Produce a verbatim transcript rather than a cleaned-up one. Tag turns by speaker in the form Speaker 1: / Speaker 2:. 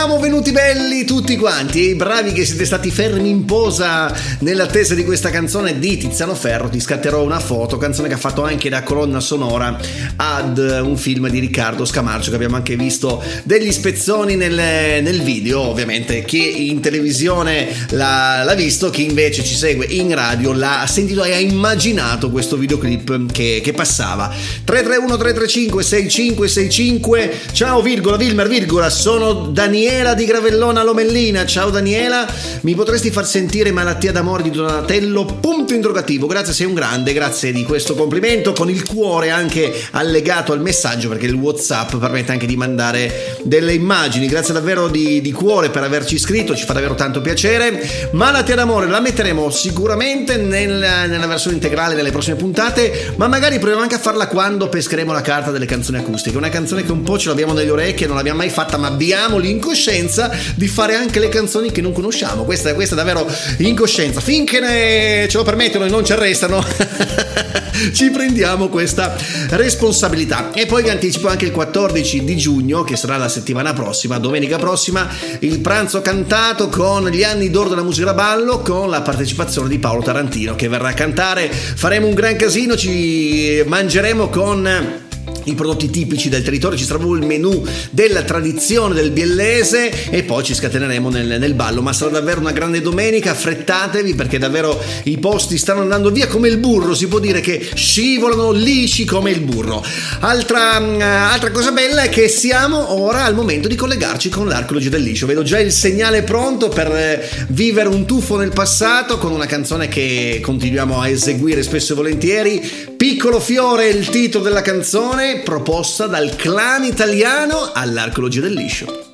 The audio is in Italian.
Speaker 1: Siamo venuti belli tutti quanti e bravi che siete stati fermi in posa nell'attesa di questa canzone di Tiziano Ferro. Ti scatterò una foto, canzone che ha fatto anche da colonna sonora ad un film di Riccardo Scamarcio, che abbiamo anche visto degli spezzoni nel, nel video. Ovviamente chi in televisione l'ha, l'ha visto, chi invece ci segue in radio l'ha sentito e ha immaginato questo videoclip che, che passava. Tre tre uno tre tre cinque sei cinque sei cinque. Ciao virgola Wilmer virgola, sono Daniele di Gravellona Lomellina. Ciao Daniela, mi potresti far sentire Malattia d'amore di Donatello? Punto interrogativo. Grazie, sei un grande, grazie di questo complimento, con il cuore anche allegato al messaggio, perché il WhatsApp permette anche di mandare delle immagini. Grazie davvero di, di cuore per averci iscritto, ci fa davvero tanto piacere. Malattia d'amore la metteremo sicuramente nel, nella versione integrale nelle prossime puntate, ma magari proviamo anche a farla quando pescheremo la carta delle canzoni acustiche. Una canzone che un po' ce l'abbiamo nelle orecchie, non l'abbiamo mai fatta, ma abbiamo l'incoscienza di fare anche le canzoni che non conosciamo. Questa, questa è davvero incoscienza. Finché ne ce lo permettono e non ci arrestano ci prendiamo questa responsabilità. E poi vi anticipo anche il quattordici di giugno, che sarà la settimana prossima, domenica prossima, il pranzo cantato con gli anni d'oro della musica da ballo, con la partecipazione di Paolo Tarantino, che verrà a cantare. Faremo un gran casino, ci mangeremo con i prodotti tipici del territorio, ci sarà il menù della tradizione del biellese e poi ci scateneremo nel, nel ballo. Ma sarà davvero una grande domenica, affrettatevi perché davvero i posti stanno andando via come il burro, si può dire che scivolano lisci come il burro. Altra, altra cosa bella è che siamo ora al momento di collegarci con l'archeologia del liscio. Vedo già il segnale pronto per vivere un tuffo nel passato con una canzone che continuiamo a eseguire spesso e volentieri. Piccolo fiore è il titolo della canzone, proposta dal clan italiano all'archeologia del liscio.